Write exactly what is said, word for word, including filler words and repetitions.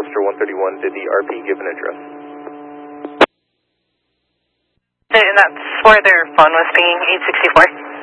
Foster one thirty-one, did the R P give an address? And that's where their phone was pinging, eight sixty-four.